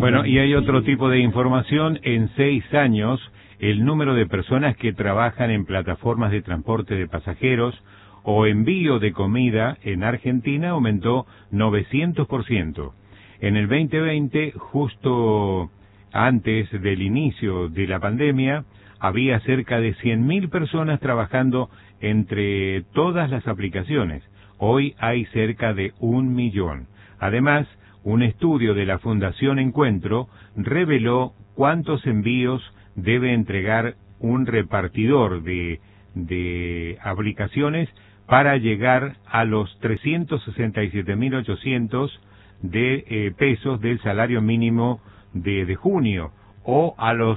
Bueno, y hay otro tipo de información. En 6 años, el número de personas que trabajan en plataformas de transporte de pasajeros o envío de comida en Argentina aumentó 900%. En el 2020, justo antes del inicio de la pandemia, había cerca de 100.000 personas trabajando entre todas las aplicaciones. Hoy hay cerca de 1 millón. Además, un estudio de la Fundación Encuentro reveló cuántos envíos debe entregar un repartidor de aplicaciones para llegar a los 367.800 de pesos del salario mínimo de junio, o a los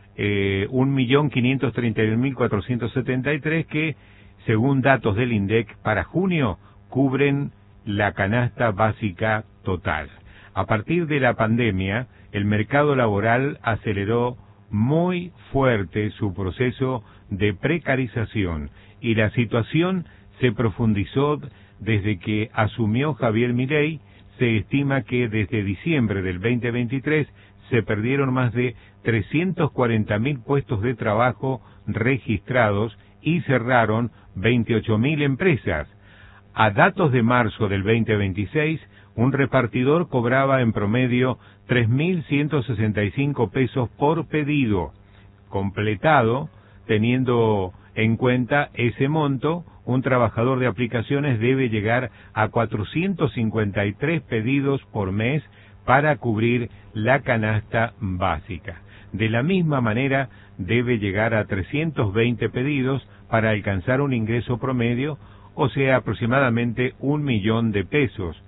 1.531.473 que, según datos del INDEC, para junio cubren la canasta básica total. A partir de la pandemia, el mercado laboral aceleró muy fuerte su proceso de precarización y la situación se profundizó desde que asumió Javier Milei. Se estima que desde diciembre del 2023 se perdieron más de 340.000 puestos de trabajo registrados y cerraron 28.000 empresas. A datos de marzo del 2026, un repartidor cobraba en promedio 3.165 pesos por pedido. Completado, teniendo en cuenta ese monto, un trabajador de aplicaciones debe llegar a 453 pedidos por mes para cubrir la canasta básica. De la misma manera, debe llegar a 320 pedidos para alcanzar un ingreso promedio, o sea, aproximadamente 1 millón de pesos,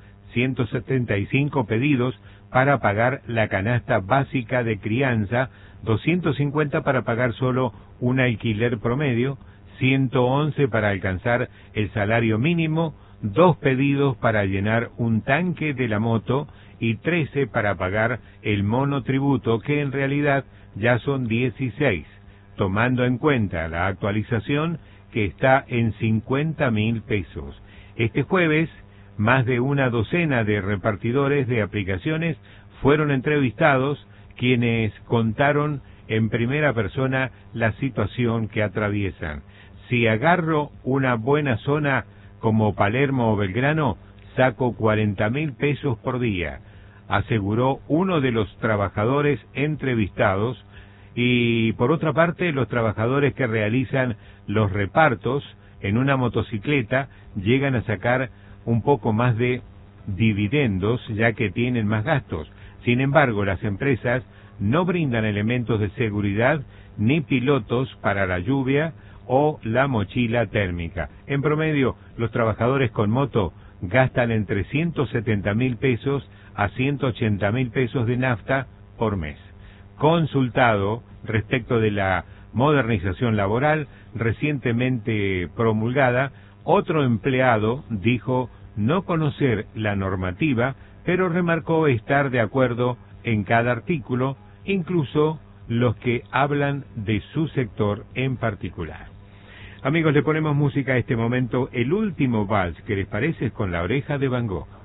175 pedidos para pagar la canasta básica de crianza, 250 para pagar solo un alquiler promedio, 111 para alcanzar el salario mínimo, 2 pedidos para llenar un tanque de la moto y 13 para pagar el monotributo, que en realidad ya son 16, tomando en cuenta la actualización que está en 50.000 pesos. Este jueves, más de una docena de repartidores de aplicaciones fueron entrevistados, quienes contaron en primera persona la situación que atraviesan. Si agarro una buena zona como Palermo o Belgrano, saco 40.000 pesos por día, aseguró uno de los trabajadores entrevistados. Y por otra parte, los trabajadores que realizan los repartos en una motocicleta llegan a sacar un poco más de dividendos, ya que tienen más gastos. Sin embargo, las empresas no brindan elementos de seguridad ni pilotos para la lluvia o la mochila térmica. En promedio, los trabajadores con moto gastan entre 170.000 pesos a 180.000 pesos de nafta por mes. Consultado respecto de la modernización laboral recientemente promulgada, otro empleado dijo no conocer la normativa, pero remarcó estar de acuerdo en cada artículo, incluso los que hablan de su sector en particular. Amigos, le ponemos música a este momento, el último vals, ¿qué les parece? Con La Oreja de Van Gogh.